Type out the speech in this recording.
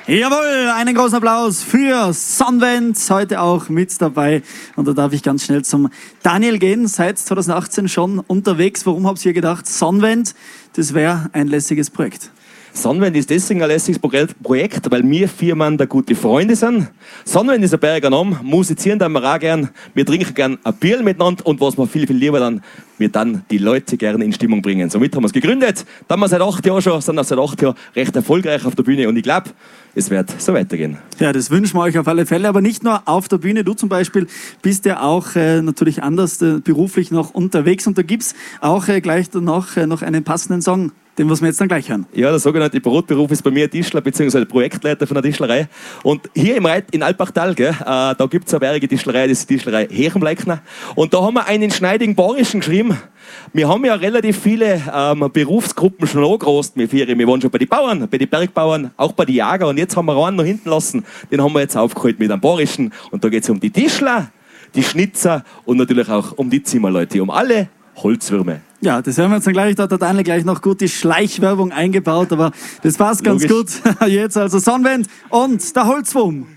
Jawohl, einen großen Applaus für Sunwend, heute auch mit dabei. Und da darf ich ganz schnell zum Daniel gehen, seit 2018 schon unterwegs. Warum habt ihr gedacht, Sunwend, das wäre ein lässiges Projekt? Sunwend ist deswegen ein lässiges Projekt, weil wir 4 Mann da gute Freunde sind. Sunwend ist ein Berger Name, musizieren dann wir auch gern, wir trinken gern ein Bier miteinander und was wir viel, viel lieber dann, wir dann die Leute gerne in Stimmung bringen. Somit haben wir es gegründet, dann sind wir seit 8 Jahren schon, sind auch seit 8 Jahren recht erfolgreich auf der Bühne und ich glaube, es wird so weitergehen. Ja, das wünschen wir euch auf alle Fälle, aber nicht nur auf der Bühne. Du zum Beispiel bist ja auch natürlich anders beruflich noch unterwegs und da gibt es auch gleich danach noch einen passenden Song. Den müssen wir jetzt dann gleich hören. Ja, der sogenannte Brotberuf ist bei mir Tischler bzw. Projektleiter von der Tischlerei. Und hier in Alpbachtal, da gibt es eine bergige Tischlerei, das ist die Tischlerei Herrenbleikner. Und da haben wir einen schneidigen Bayerischen geschrieben. Wir haben ja relativ viele Berufsgruppen schon angerostet mit Vieri. Wir waren schon bei den Bauern, bei den Bergbauern, auch bei den Jägern. Und jetzt haben wir einen noch hinten lassen, den haben wir jetzt aufgeholt mit einem Bayerischen. Und da geht es um die Tischler, die Schnitzer und natürlich auch um die Zimmerleute, um alle Holzwürme. Ja, das hören wir jetzt dann gleich. Da hat der Daniel gleich noch gut die Schleichwerbung eingebaut, aber das passt ganz gut. Jetzt also Sunwend und der Holzwurm.